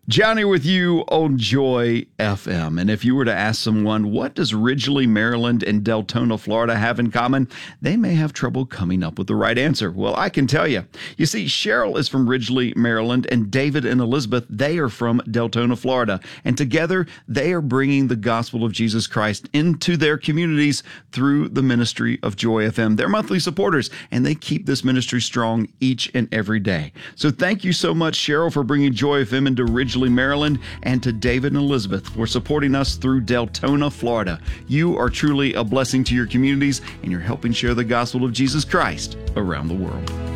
Johnny with you on Joy FM. And if you were to ask someone, what does Ridgely, Maryland and Deltona, Florida have in common? They may have trouble coming up with the right answer. Well, I can tell you. You see, Cheryl is from Ridgely, Maryland, and David and Elizabeth, they are from Deltona, Florida. And together, they are bringing the gospel of Jesus Christ into their communities through the ministry of Joy FM. They're monthly supporters, and they keep this ministry strong each and every day. So thank you so much, Cheryl, for bringing Joy FM into Ridgely, Maryland, and to David and Elizabeth for supporting us through Deltona, Florida. You are truly a blessing to your communities, and you're helping share the gospel of Jesus Christ around the world.